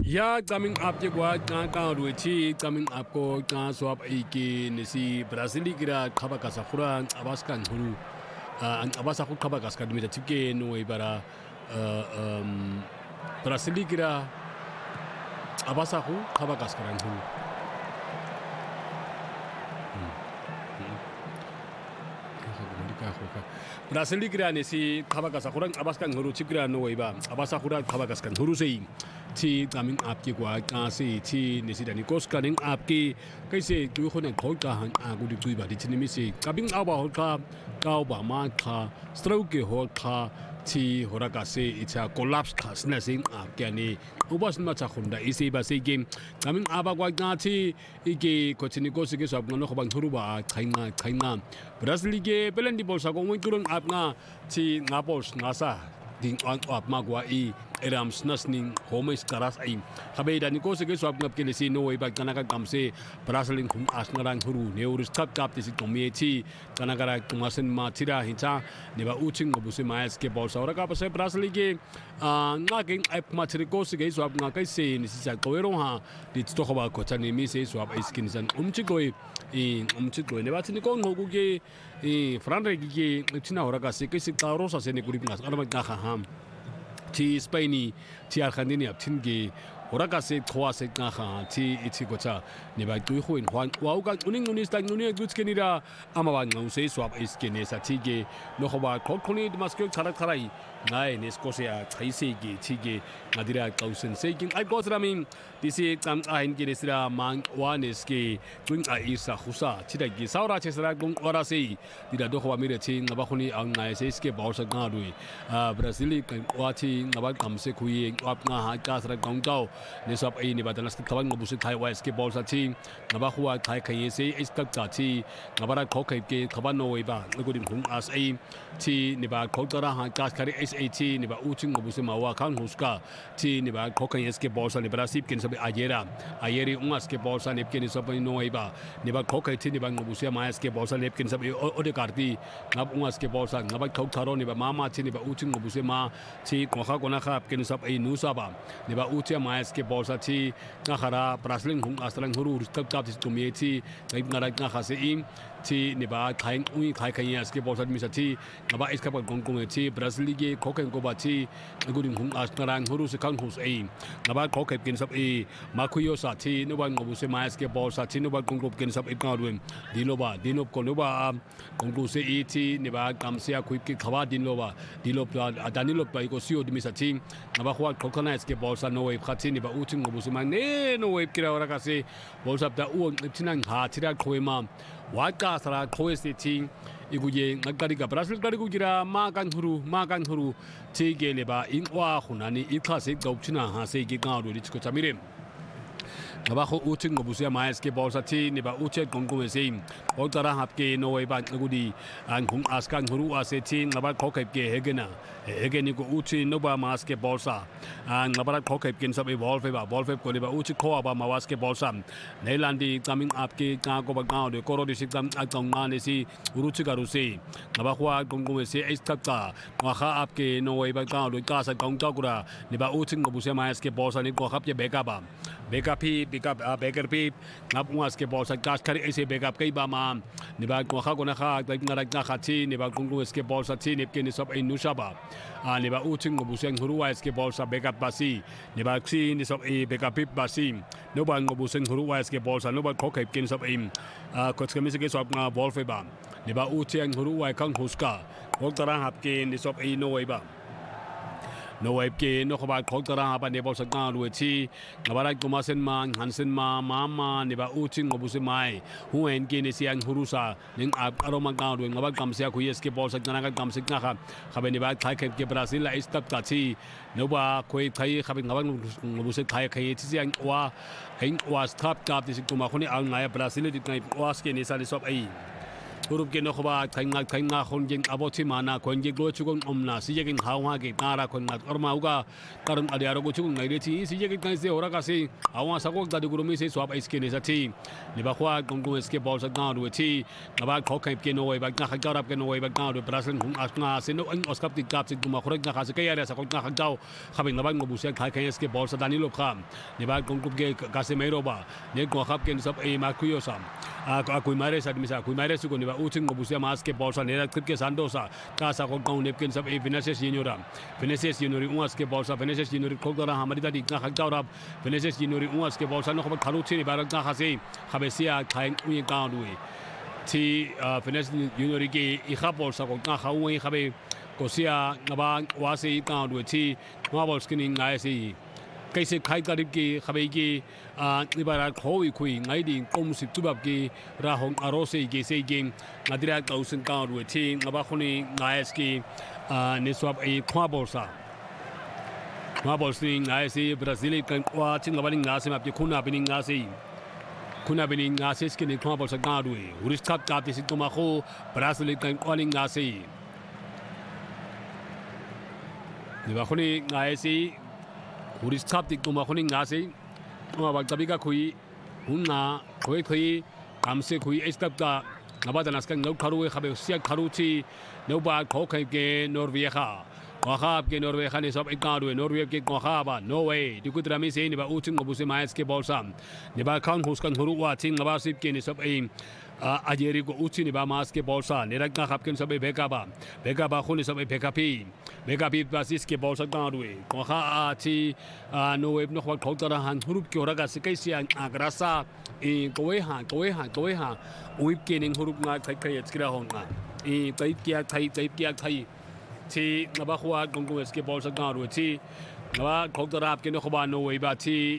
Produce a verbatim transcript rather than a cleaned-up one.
Ya coming up je gwa ka ka ru chi coming up ko ka swap ai ke nisi Brazil gira khaba ka sakhura abas kan huru an abas aku khaba ka skad mi ta tike no ibara um Brazil gira abas aku khaba ka skaran huru Brazil gira nisi khaba ka sakhura abas kan huru chikra no iba abas akura khaba ka skan huru seiที่กำลังอาบกี่กว่าการสิที่ในสิ่งนี้ก็สกัดอาบกี่ก็สิดูคนในเขาจะหันอากุดิกุยบาที่นี่มิสิกับบิงอาบาหัวข้าก้าวบามาข้าสตรูเกหัวข้าที่หัวรักษาอิจฉา collapse ข้าสนั่นสิ่งอาบแกนี่อุปสรรคมาจากคนใดอีสิบาสิกิมกับบิงอาบากว่าการที่อีกคนที่นี่ก็สิกิสอบงานนกบังทุรุบาใครงานใครงานบราซิลเกเป็นเล่นที่บอลสักวันกุลอาบงาที่งาบอลงาซาดิ่งอ่อนอาบมากกว่าอีเอรามสนัสนิงโฮมิสการัสไอขบายดานิโกสเกสวบงับเกลิซีโนไอบักกันนักกำเซบราซิลิงคุมอาสนารังฮรูเนวริสทับกับที่สิตอมีที่กันนักการกุมาสินมาทิราหินชาเนบาอุชิงบุษมาสเกบอลสาวรักกับเซบราซิลิกอ่านักเองไอมาทิริโกสเกสวบงักไอเซนิสิจากโกเอโรฮาดิจิตอลขบาโคชันนิมิเซสวบไอสกินซันอุมชิโกยอีอุมชิโกยเนบาทินิโกงฮูกุเกอีฟรันเรกิเกชินาฮรักเซเกสิตาโรสเซเนกุริบงัสอาร์มากัฮามที่สเปนีที่อาร์เจนตินาทิ้งกีโอรักษาทัวร์เซกนาคาที่อิชิโกชาในบางตัวคนขวานว้าวกันอุนิงอุนิสตังอุนิกุสเกนิราอามาวันงงเซสวบเอสเกเนสัที่กีนกขวานครอบครัวนี้มาสเกลชาร์ลทารายง่ายเนสโกเซียใช้เซกีที่กีนาดิราเกาเซนเซกิงไอโกสรามิงที่เซกัมอาหินกีเนสรามังวานเนสกีกุงไออิสาขุสาที่ได้กีสาวราเชสรากุงวาราเซที่ได้ดกขวานมิเรชิงนบคนนี้อังไงเซสเกบอลสักงาด้วยอ่าบราซิลกันว่าที่นบกัมเซคุยวับงาหากาสระกงเจ้าในสอบไอ้ในบัดนั้นสกัดงบุษไทยวายสเกบอลสักทีนบหัวไทยขยี้เซไอ้สกัดจ่าที่นบรักเขาเคยเกขบันโนยบ้างแล้วก็ดิ่งหงอาศัยที่ในบัดเขาตระหากาสคาริเอสเอที่ในบัดอุชิงบุษมาว่าข้างหุสกาที่ในบัดเขาขยี้สเกบอลสันในบราซิลกินสบายอาเยราอาเยรีอุงอาสเกบอลสันในกินสบายโนยบ้างในบัดเขาเคยที่ในบัดงบุษมาสเกบอลสันในกินสบายโอเดการ์ดีนับอุงอาสเกบอลสันนับเขาทารอในบัดมามาที่ในบัดอุชิงบุษมาที่ขวาข้างคนนะครับกินสบายนูซาบาในบัดอุชิมาสเกบอลสันที่นักข่าวบราซิลหงอาสลังฮูรูริสตับจับที่ตัวมีที่ในนาฬิกาข้าศึกอิมที่ในบ้านไทยอุ้ยไทยขยี้สเก็ตบอลสัตว์มีสัตว์ที่ในบ้านเอสคาปกงกงที่บราซิลเกย์ขอเก็บกบที่ในกุฎิหงอาสนารังฮูรูสิคันฮูสเองในบ้านขอเก็บกินสับเอมาคุยสัตว์ที่ในบ้านงบุษมาสเก็ตบอลสัตว์ที่ในบ้านกงกบกินสับเอกนาด้วยดิโลบาดิโนบคนในบ้านกงกบเซียที่ในบ้านกัมเซียคุยกับขวาดิโลบาดิโลบดานิโลไปก็ซิโอดิมิสัตว์ที่ในบ้านขวาเขาขนาดสเก็ตบอลสัตว์โนเวฟขัดที่ในบ้านอุชิงงบุษมาเน่โนเวฟกิรารักษาบอลสัตว์ดาวอ้วนที่นั่งหาที่ได้คุยมาว่าการสละโคเอสที่อีกุเยงนักการิกับบราซิลการิกุจิรามากันฮรูมากันฮรูที่เกลียบอินว่าคนนั้นอีกข้าศึกกับชินาหาเซกิกาดูดิสโกจามิเรมนบะเขาอุชิงกับบุษยามาสเกบอลสัตย์นบะอุเชตกงกงเอซิมโอตระหับเกโนเอบันนกุดีอันคงอาสกันฮรูอาเซตินนบะเขาเก็บเกเฮเกนะเฮเกนิโกอุชินบะมาสเกบอลซาอันนบะเขาเก็บกินสับเอวอลเฟบะวอลเฟบคนนบะอุชิข้อบะมาวัสเกบอลซัมในลันดีกามิงอับเกกางกบะกางเดโคโรดิสิกัมอักงงานเอซีอุรุชิการุเซนบะขวากงกงเอซีเอสตักตาว่าข้าอับเกโนเอบันกางโดยกาสักกงเจ้ากุระนบะอุชิงกับบุษยามาสเกบอลซานิโกขับเจเบกาบะเบกาพีเบกาเบเกอร์พีนับอุงอาสเกบอลสักการ์คาริเอเซเบกับไกบามาในบางกว่าข้าคนนะครับในนาฬิกาขัดที่ในบางกรุงสเกบอลสัตที่ในเกณฑ์สับอินุชาบะในบางอุชิงกับบุษยงฮรูวายสเกบอลสับเบกับบาซีในบางซีในสับเอเบกับพิบบาซีในบางกับบุษยงฮรูวายสเกบอลสันในบางเขาเก็บเกณฑ์สับอิมก็จะมีสเกสับงาบอลเฟบามในบางอุชิงฮรูวายข้างฮุสกาพวกตระหับเกณฑ์ในสับอิโนไอบะโนเอฟเกนกบาลของตระหาบันเดบอลสังกัดด้วยที่นบารักกุมาเซนมาฮันเซนมามามาในบาอุชิงกับบุษมัยหัวเอ็นเกนเซียงฮุรุซาหนึ่งอาอารมณ์กันด้วยนบาลกัมเซียคุยสเกบอลสังกัดกันกัมเซียนะครับขับในบาลไทยเก็บเก็บบราซิลและอิสตับตัดที่นบาคุยไทยขับนบาลบุษไทยคุยที่เซียงว่าเห็นว่าสตับจับที่สิกุมาคนนี้อังไงบราซิลที่ไงว่าสเกนิสาลิซอบไอ hurup ke no khoba thainga thainga khon jing aboti mana khon jing lo chugon omna si jegin hawa ge tara khon ngat orma uga karon ade aro go chugon ngai re ti si jegin kan se ora ka se awa sa ko da de guru mi se swap iske ne sa ti ne ba khwa gong gong iske ball sa ga ru ti na ba kho kai ke no wai ba nga kha ga rap ke no wai ba ga ru brasil hung asna se no ang oskap ti kap se guma khore nga kha se ka ya sa ko nga kha ga khabe na ba ngo bu se khai khai iske ball sa dani lo kham ne ba gong gong ge ka se mai ro ba ne ko khap ke sab e ma kuyo sam a ku mare sa mi sa ku mare su ko ne ba u ching ngo bu se ma iske ball sa ne ra ke sandosa ka sa ko gong ne ken sab e Vinicius Junior Vinicius Junior un iske ball sa Vinicius Junior ko ga hamari da di nga kha ga rap Vinicius Junior un iske ball sa no ko khalu chi ne ba nga kha se khabe sia khai u ga du ti Vinicius Junior ge i kha ball sa ko nga kha u khabe ko sia nga ba wa se ga du ti wa ball skin ngai se kai se khai ka ri ge khabe ge a ni ba ra khoi khui ngai di kom sip tu bab ge ra hong aro se ge se ge ngadira ka usin ka du ti nga ba khoni ngai ski a ne swap e khwa ball sa khwa ball sing ngai se Brazil kan kwa chin nga ba ni nga se ma pi khuna bi ni nga se kuna bi ni nga se ski ni khwa ball sa ga du uris kap ka ti si to ma kho Brazil kan kwa ni nga se ni ba khoni ngai se uris kap ti to ma khoni nga se ma ba tabi ka khui hunna khoi khoi kam se khui es kap ka ngaba da nas kan ngau kharu e khabe sia kharu chi no ba kho khai ke Norway kha wa kha ke Norway kha ni sob e ka du Norway ke ko kha ba no way di ku tra mi se ni ba u chung bu se ma es ke ball sam ni ba khan hus kan huru wa ting ngaba sip ke ni sob e a jeri go uchi ni ba mas ke ball sa ni ra ka khap ken sob e beka ba beka ba khuni sob e beka pi beka pi basis ke ball sa ka du ko kha a chi no way no khwa khau ta han hurup ke ora ga se kai sia agrasa e ko we ha ko we ha ko we ha uip ke ning hurup nga khai khai skira hon nga e tai kya thai tai kya thai chi ngaba khwa gong gong ke ball sa ka du chi ngaba khau ta rap ke no khwa no way ba chi